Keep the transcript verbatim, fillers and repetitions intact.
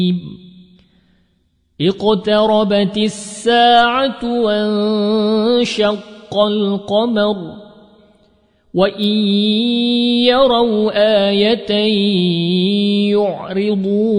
اقتربت الساعة وانشق القمر وإن يروا آية يعرضون